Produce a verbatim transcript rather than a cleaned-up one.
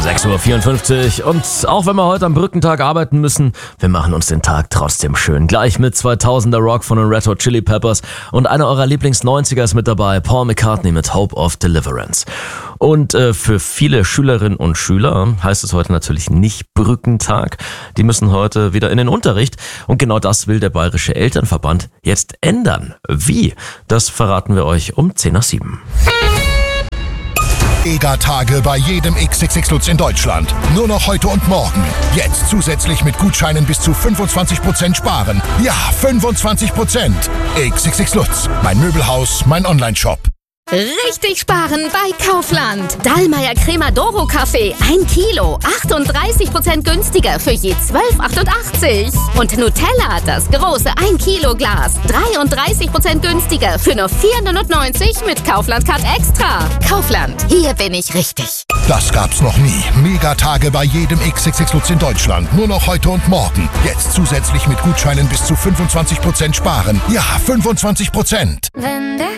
sechs Uhr vierundfünfzig und auch wenn wir heute am Brückentag arbeiten müssen, wir machen uns den Tag trotzdem schön. Gleich mit zweitausender Rock von den Red Hot Chili Peppers und einer eurer Lieblings-neunziger ist mit dabei, Paul McCartney mit Hope of Deliverance. Und äh, für viele Schülerinnen und Schüler heißt es heute natürlich nicht Brückentag. Die müssen heute wieder in den Unterricht und genau das will der Bayerische Elternverband jetzt ändern. Wie? Das verraten wir euch um zehn nach sieben. Mega-Tage bei jedem X X X Lutz in Deutschland. Nur noch heute und morgen. Jetzt zusätzlich mit Gutscheinen bis zu fünfundzwanzig Prozent sparen. Ja, fünfundzwanzig Prozent. X X X Lutz. Mein Möbelhaus, mein Onlineshop. Richtig sparen bei Kaufland. Dallmayr Crema Doro Kaffee, ein Kilo, achtunddreißig Prozent günstiger für je zwölf achtundachtzig. Und Nutella, das große ein Kilo Glas, dreiunddreißig Prozent günstiger für nur vier neunundneunzig mit Kaufland Card Extra. Kaufland, hier bin ich richtig. Das gab's noch nie. Megatage bei jedem X X X Lutz in Deutschland. Nur noch heute und morgen. Jetzt zusätzlich mit Gutscheinen bis zu fünfundzwanzig Prozent sparen. Ja, fünfundzwanzig Prozent. Wenn der